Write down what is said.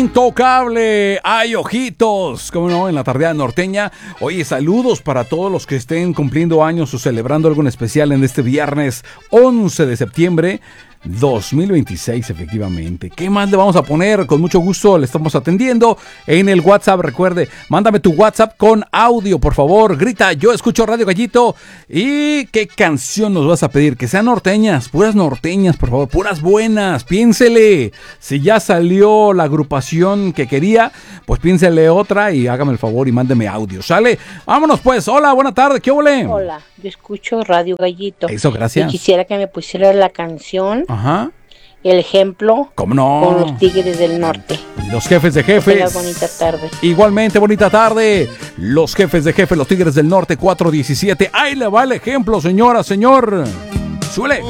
Intocable, ay ojitos, como no, en la tardeada norteña. Oye, saludos para todos los que estén cumpliendo años o celebrando algo en especial en este viernes 11 de septiembre 2026, efectivamente. ¿Qué más le vamos a poner? Con mucho gusto le estamos atendiendo en el WhatsApp. Recuerde, mándame tu WhatsApp con audio, por favor. Grita, yo escucho Radio Gallito. ¿Y qué canción nos vas a pedir? Que sean norteñas, puras norteñas, por favor, puras buenas. Piénsele. Si ya salió la agrupación que quería, pues piénsele otra y hágame el favor y mándeme audio. ¿Sale? Vámonos pues. Hola, buena tarde. ¿Qué ole? Hola, yo escucho Radio Gallito. Eso, gracias. Y quisiera que me pusiera la canción. Ajá. El ejemplo. ¿Cómo no? Con los Tigres del Norte. Los Jefes de Jefes. Tenga bonita tarde. Igualmente, bonita tarde. Los Jefes de Jefes, los Tigres del Norte, 417. Ahí le va el ejemplo, señora, señor. Suele.